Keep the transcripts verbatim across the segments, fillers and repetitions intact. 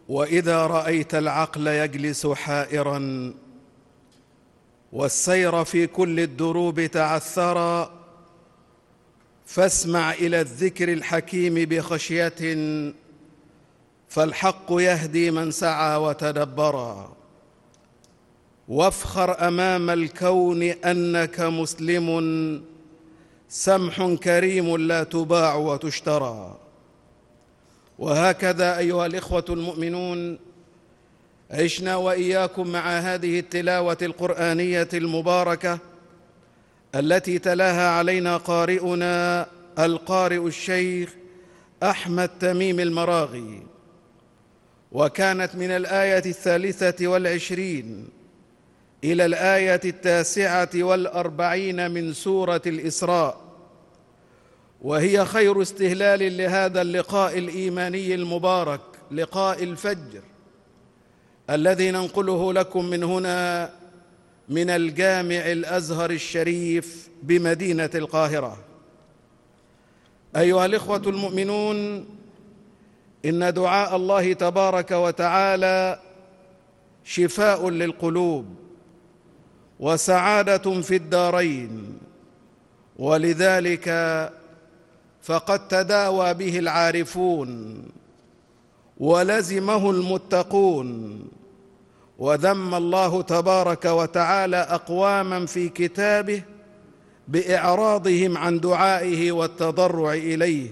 وإذا رأيت العقل يجلس حائرا والسير في كل الدروب تعثرا، فاسمع إلى الذكر الحكيم بخشية، فالحق يهدي من سعى وتدبرا. وافخر أمام الكون أنك مسلم، سمح كريم لا تباع وتشترى. وهكذا أيها الإخوة المؤمنون، عشنا وإياكم مع هذه التلاوة القرآنية المباركة التي تلاها علينا قارئنا القارئ الشيخ أحمد تميم المراغي، وكانت من الآية الثالثة والعشرين إلى الآية التاسعة والأربعين من سورة الإسراء، وهي خير استهلال لهذا اللقاء الإيماني المبارك، لقاء الفجر الذي ننقله لكم من هنا من الجامع الأزهر الشريف بمدينة القاهرة. أيها الإخوة المؤمنون، إن دعاء الله تبارك وتعالى شفاء للقلوب وسعادة في الدارين، ولذلك فقد تداوى به العارفون ولزمه المتقون. وذم الله تبارك وتعالى أقواما في كتابه بإعراضهم عن دعائه والتضرع إليه،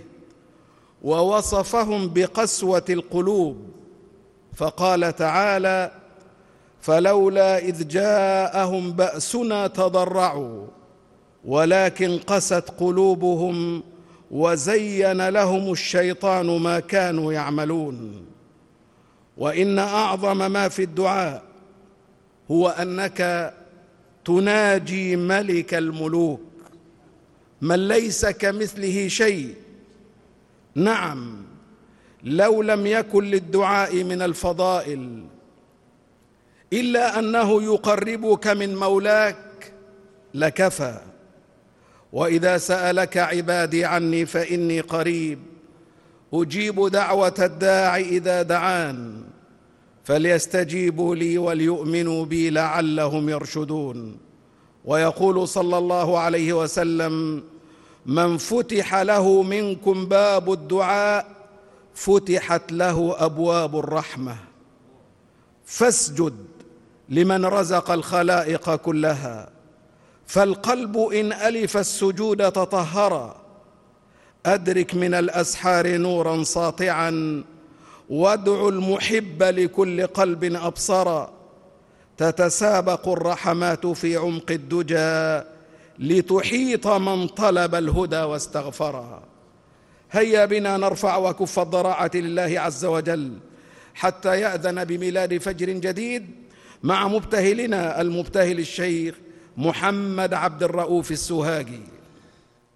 ووصفهم بقسوة القلوب، فقال تعالى: فلولا إذ جاءهم بأسنا تضرعوا ولكن قست قلوبهم وزين لهم الشيطان ما كانوا يعملون. وإن أعظم ما في الدعاء هو أنك تناجي ملك الملوك من ليس كمثله شيء. نعم، لو لم يكن للدعاء من الفضائل إلا أنه يقربك من مولاك لكفى. وإذا سألك عبادي عني فإني قريب أجيب دعوة الداع إذا دعان، فليستجيبوا لي وليؤمنوا بي لعلهم يرشدون. ويقول صلى الله عليه وسلم: من فتح له منكم باب الدعاء فتحت له أبواب الرحمة. فاسجد لمن رزق الخلائق كلها، فالقلب إن ألف السجود تطهرا. أدرك من الأسحار نورا ساطعا، وادع المحب لكل قلب أبصرا. تتسابق الرحمات في عمق الدجى لتحيط من طلب الهدى واستغفرا. هيا بنا نرفع وكف الضراعة لله عز وجل حتى يأذن بميلاد فجر جديد مع مبتهلنا المبتهل الشيخ محمد عبد الرؤوف السوهاجي.